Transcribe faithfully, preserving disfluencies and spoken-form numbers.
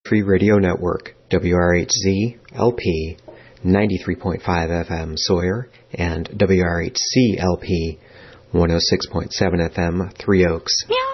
Free Radio Network, W R H Z L P ninety-three point five F M Sawyer and W R H C L P one oh six point seven F M Three Oaks. Meow.